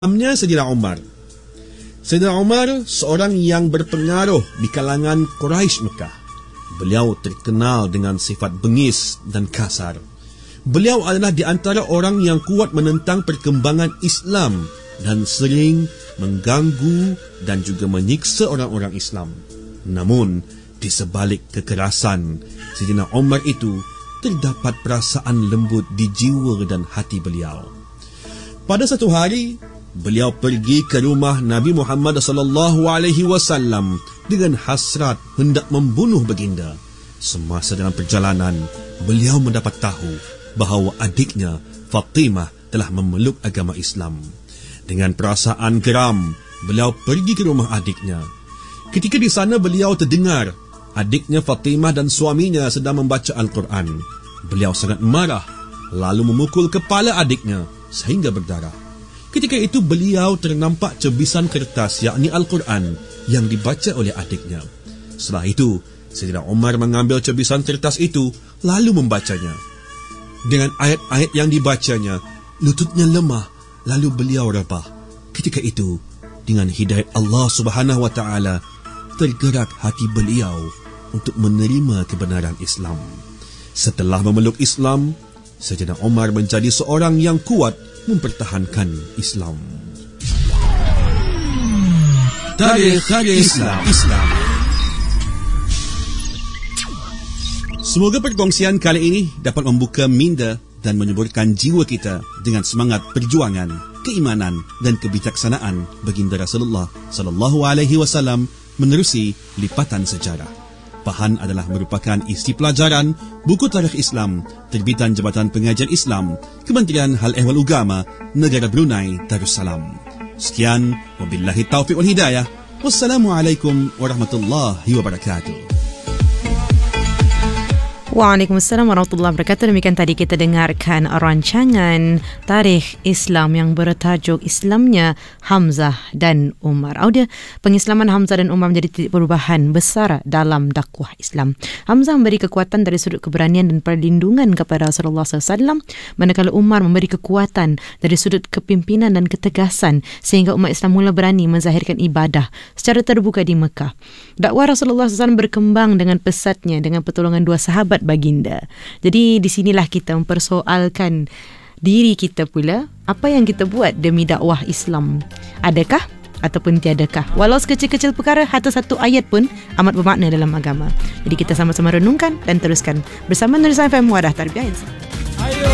Namanya Sayyidina Umar. Sayyidina Umar seorang yang berpengaruh di kalangan Quraisy Mekah. Beliau terkenal dengan sifat bengis dan kasar. Beliau adalah di antara orang yang kuat menentang perkembangan Islam dan sering mengganggu dan juga menyiksa orang-orang Islam. Namun, di sebalik kekerasan Sayyidina Umar itu, terdapat perasaan lembut di jiwa dan hati beliau. Pada satu hari, beliau pergi ke rumah Nabi Muhammad SAW dengan hasrat hendak membunuh baginda. Semasa dalam perjalanan, beliau mendapat tahu bahawa adiknya Fatimah telah memeluk agama Islam. Dengan perasaan geram, beliau pergi ke rumah adiknya. Ketika di sana, beliau terdengar adiknya Fatimah dan suaminya sedang membaca Al-Quran. Beliau sangat marah, lalu memukul kepala adiknya sehingga berdarah. Ketika itu beliau ternampak cebisan kertas, yakni Al-Quran, yang dibaca oleh adiknya. Setelah itu, Sayyidina Umar mengambil cebisan kertas itu lalu membacanya. Dengan ayat-ayat yang dibacanya, lututnya lemah, lalu beliau rebah. Ketika itu, dengan hidayat Allah Subhanahu Wa Taala, tergerak hati beliau untuk menerima kebenaran Islam. Setelah memeluk Islam, Sayyidina Umar menjadi seorang yang kuat mempertahankan Islam. Tarikh Islam. Semoga perkongsian kali ini dapat membuka minda dan menyuburkan jiwa kita dengan semangat perjuangan, keimanan dan kebijaksanaan baginda Rasulullah sallallahu alaihi wasallam menerusi lipatan sejarah. Bahan adalah merupakan isi pelajaran buku Tarikh Islam terbitan Jabatan Pengajian Islam, Kementerian Hal Ehwal Ugama, Negara Brunei Darussalam. Sekian, wabillahi taufiq wal hidayah. Wassalamualaikum warahmatullahi wabarakatuh. Waalaikumsalam warahmatullahi wabarakatuh. Demikian tadi kita dengarkan rancangan Tarikh Islam yang bertajuk Islamnya Hamzah dan Umar. Audio pengislaman Hamzah dan Umar menjadi titik perubahan besar dalam dakwah Islam. Hamzah memberi kekuatan dari sudut keberanian dan perlindungan kepada Rasulullah SAW, manakala Umar memberi kekuatan dari sudut kepimpinan dan ketegasan sehingga umat Islam mula berani menzahirkan ibadah secara terbuka di Mekah. Dakwah Rasulullah SAW berkembang dengan pesatnya dengan pertolongan dua sahabat baginda. Jadi di sinilah kita mempersoalkan diri kita pula, apa yang kita buat demi dakwah Islam. Adakah ataupun tiadakah? Walau sekecil-kecil perkara, hatta satu ayat pun amat bermakna dalam agama. Jadi kita sama-sama renungkan dan teruskan bersama Nurul FM Wadah Tarbiyah Insan.